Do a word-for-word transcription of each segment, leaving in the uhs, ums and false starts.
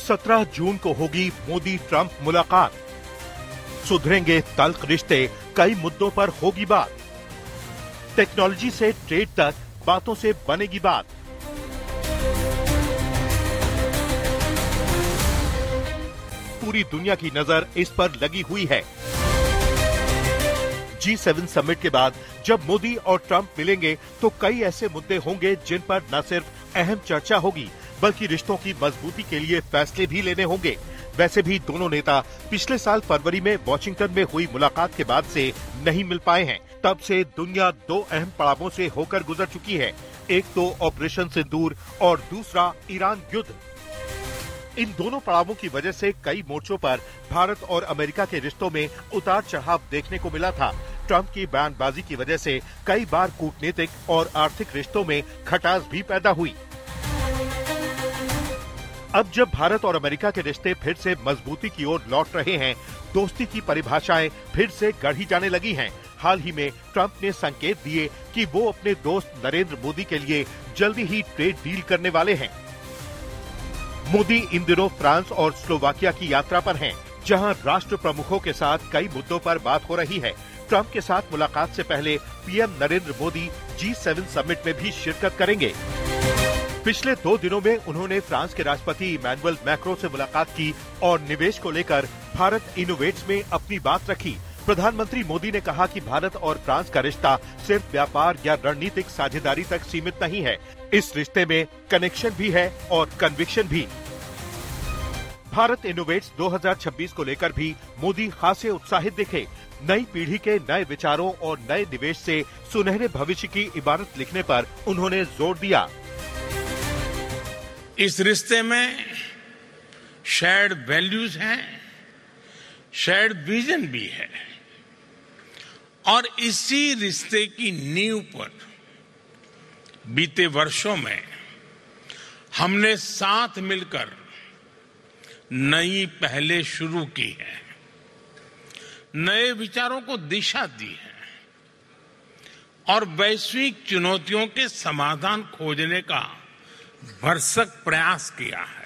सत्रह जून को होगी मोदी ट्रंप मुलाकात। सुधरेंगे तल्ख रिश्ते, कई मुद्दों पर होगी बात। टेक्नोलॉजी से ट्रेड तक बातों से बनेगी बात। पूरी दुनिया की नजर इस पर लगी हुई है। जी सेवन समिट के बाद जब मोदी और ट्रंप मिलेंगे तो कई ऐसे मुद्दे होंगे जिन पर न सिर्फ अहम चर्चा होगी बल्कि रिश्तों की मजबूती के लिए फैसले भी लेने होंगे। वैसे भी दोनों नेता पिछले साल फरवरी में वॉशिंगटन में हुई मुलाकात के बाद से नहीं मिल पाए हैं। तब से दुनिया दो अहम पड़ावों से होकर गुजर चुकी है, एक तो ऑपरेशन सिंदूर और दूसरा ईरान युद्ध। इन दोनों पड़ावों की वजह से कई मोर्चों पर भारत और अमेरिका के रिश्तों में उतार चढ़ाव देखने को मिला था। ट्रंप की बयानबाजी की वजह से कई बार कूटनीतिक और आर्थिक रिश्तों में खटास भी पैदा हुई। अब जब भारत और अमेरिका के रिश्ते फिर से मजबूती की ओर लौट रहे हैं, दोस्ती की परिभाषाएं फिर से गढ़ी जाने लगी हैं। हाल ही में ट्रंप ने संकेत दिए कि वो अपने दोस्त नरेंद्र मोदी के लिए जल्दी ही ट्रेड डील करने वाले हैं। मोदी इन दिनों फ्रांस और स्लोवाकिया की यात्रा पर हैं, जहां राष्ट्र प्रमुखों के साथ कई मुद्दों पर बात हो रही है। ट्रंप के साथ मुलाकात से पहले PM Narendra Modi ji seven summit में भी शिरकत करेंगे। पिछले दो दिनों में उन्होंने फ्रांस के राष्ट्रपति इमैनुअल मैक्रों से मुलाकात की और निवेश को लेकर भारत इनोवेट्स में अपनी बात रखी। प्रधानमंत्री मोदी ने कहा कि भारत और फ्रांस का रिश्ता सिर्फ व्यापार या रणनीतिक साझेदारी तक सीमित नहीं है, इस रिश्ते में कनेक्शन भी है और कन्विक्शन भी। भारत इनोवेट्स दो हज़ार छब्बीस को लेकर भी मोदी खासे उत्साहित दिखे। नई पीढ़ी के नए विचारों और नए निवेश से सुनहरे भविष्य की इबारत लिखने पर उन्होंने जोर दिया। इस रिश्ते में शेयर्ड वैल्यूज हैं, शेयर्ड विजन भी है और इसी रिश्ते की नींव पर बीते वर्षों में हमने साथ मिलकर नई पहलें शुरू की है, नए विचारों को दिशा दी है और वैश्विक चुनौतियों के समाधान खोजने का भरसक प्रयास किया है।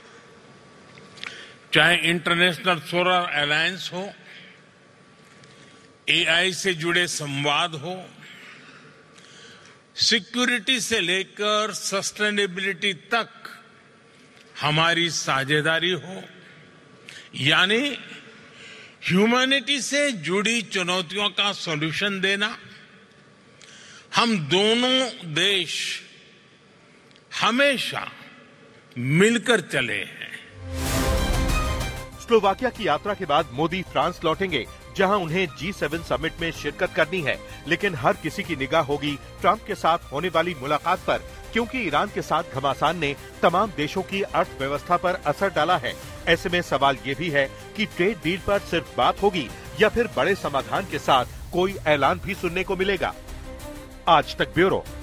चाहे इंटरनेशनल सोलर अलायंस हो, एआई से जुड़े संवाद हो, सिक्योरिटी से लेकर सस्टेनेबिलिटी तक हमारी साझेदारी हो, यानी ह्यूमैनिटी से जुड़ी चुनौतियों का सॉल्यूशन देना। हम दोनों देश हमेशा मिलकर चले हैं। स्लोवाकिया की यात्रा के बाद मोदी फ्रांस लौटेंगे, जहां उन्हें जी सेवन समिट में शिरकत करनी है। लेकिन हर किसी की निगाह होगी ट्रंप के साथ होने वाली मुलाकात पर, क्योंकि ईरान के साथ घमासान ने तमाम देशों की अर्थव्यवस्था पर असर डाला है। ऐसे में सवाल ये भी है कि ट्रेड डील पर सिर्फ बात होगी या फिर बड़े समाधान के साथ कोई ऐलान भी सुनने को मिलेगा। आज तक ब्यूरो।